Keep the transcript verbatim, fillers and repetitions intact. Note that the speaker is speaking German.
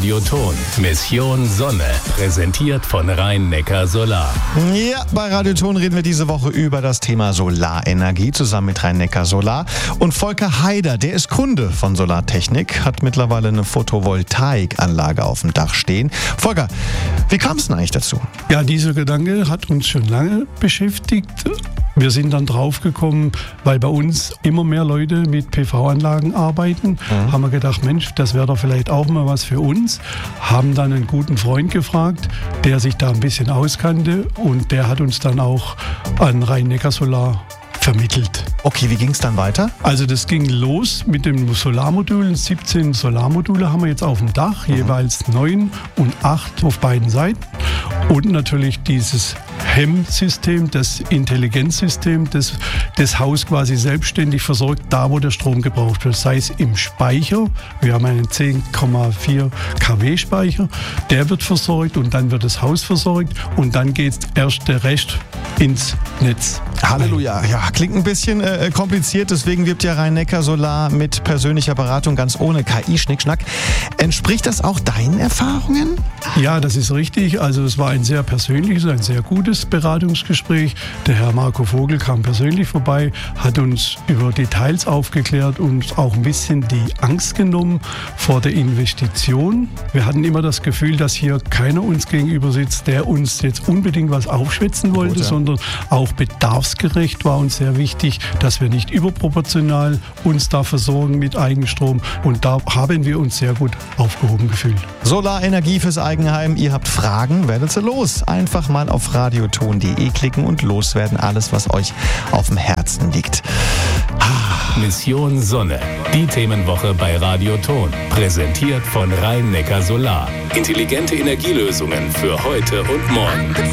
Radioton. Mission Sonne. Präsentiert von Rhein-Neckar Solar. Ja, bei Radioton reden wir diese Woche über das Thema Solarenergie zusammen mit Rhein-Neckar Solar. Und Volker Heider, der ist Kunde von Solartechnik, hat mittlerweile eine Photovoltaikanlage auf dem Dach stehen. Volker, wie kam es denn eigentlich dazu? Ja, dieser Gedanke hat uns schon lange beschäftigt. Wir sind dann draufgekommen, weil bei uns immer mehr Leute mit P V-Anlagen arbeiten, mhm. haben wir gedacht, Mensch, das wäre doch vielleicht auch mal was für uns. Haben dann einen guten Freund gefragt, der sich da ein bisschen auskannte, und der hat uns dann auch an Rhein-Neckar Solar vermittelt. Okay, wie ging es dann weiter? Also das ging los mit den Solarmodulen. siebzehn Solarmodule haben wir jetzt auf dem Dach, mhm. jeweils neun und acht auf beiden Seiten. Und natürlich dieses H E M-System, das Intelligenzsystem, das das Haus quasi selbstständig versorgt, da wo der Strom gebraucht wird. Sei es im Speicher, wir haben einen zehn Komma vier Kilowatt Speicher, der wird versorgt und dann wird das Haus versorgt und dann geht erst der Rest ins Netz. Halleluja. Ja, klingt ein bisschen äh, kompliziert, deswegen wirbt ja Rhein-Neckar Solar mit persönlicher Beratung ganz ohne K I-Schnickschnack. Entspricht das auch deinen Erfahrungen? Ja, das ist richtig. Also es war ein sehr persönliches, ein sehr gutes Beratungsgespräch. Der Herr Marco Vogel kam persönlich vorbei, hat uns über Details aufgeklärt und auch ein bisschen die Angst genommen vor der Investition. Wir hatten immer das Gefühl, dass hier keiner uns gegenüber sitzt, der uns jetzt unbedingt was aufschwätzen wollte, Gut, ja. sondern auch bedarfsgerecht war uns sehr wichtig, dass wir nicht überproportional uns da versorgen mit Eigenstrom, und da haben wir uns sehr gut aufgehoben gefühlt. Solarenergie fürs Eigenheim. Ihr habt Fragen, werdet sie los. Einfach mal auf radioton punkt de klicken und loswerden. Alles, was euch auf dem Herzen liegt. Mission Sonne. Die Themenwoche bei Radioton. Präsentiert von Rhein-Neckar Solar. Intelligente Energielösungen für heute und morgen.